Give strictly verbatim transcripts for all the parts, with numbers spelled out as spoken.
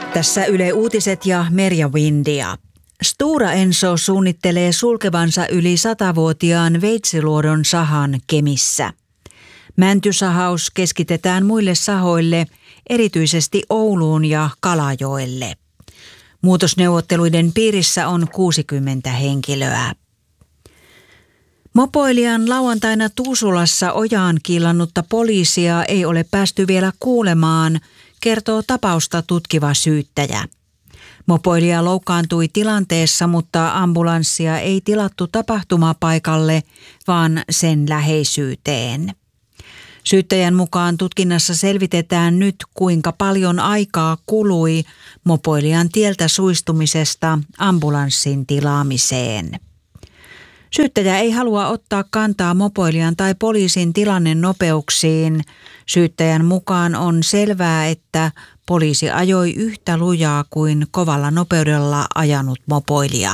Tässä Yle Uutiset ja Merja Windia. Stora Enso suunnittelee sulkevansa yli satavuotiaan Veitsiluodon sahan Kemissä. Mäntysahaus keskitetään muille sahoille, erityisesti Ouluun ja Kalajoelle. Muutosneuvotteluiden piirissä on kuusikymmentä henkilöä. Mopoilijan lauantaina Tuusulassa ojaan kiillannutta poliisia ei ole päästy vielä kuulemaan, kertoo tapausta tutkiva syyttäjä. Mopoilija loukkaantui tilanteessa, mutta ambulanssia ei tilattu tapahtumapaikalle, vaan sen läheisyyteen. Syyttäjän mukaan tutkinnassa selvitetään nyt, kuinka paljon aikaa kului mopoilijan tieltä suistumisesta ambulanssin tilaamiseen. Syyttäjä ei halua ottaa kantaa mopoilijan tai poliisin tilannenopeuksiin. Syyttäjän mukaan on selvää, että poliisi ajoi yhtä lujaa kuin kovalla nopeudella ajanut mopoilija.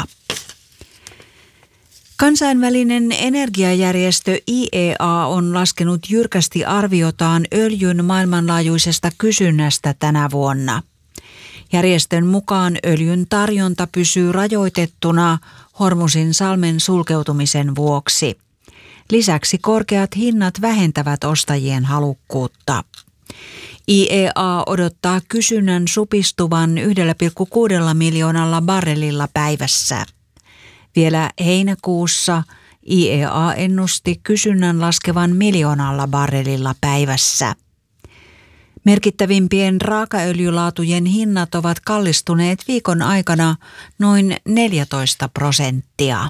Kansainvälinen energiajärjestö I E A on laskenut jyrkästi arviotaan öljyn maailmanlaajuisesta kysynnästä tänä vuonna. Järjestön mukaan öljyn tarjonta pysyy rajoitettuna Hormusin salmen sulkeutumisen vuoksi. Lisäksi korkeat hinnat vähentävät ostajien halukkuutta. I E A odottaa kysynnän supistuvan yksi pilkku kuusi miljoonalla barrelilla päivässä. Vielä heinäkuussa I E A ennusti kysynnän laskevan miljoonalla barrelilla päivässä. Merkittävimpien raakaöljylaatujen hinnat ovat kallistuneet viikon aikana noin neljätoista prosenttia.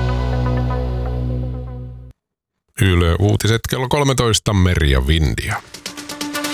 Yle Uutiset kello kolmetoista, Merja Windia.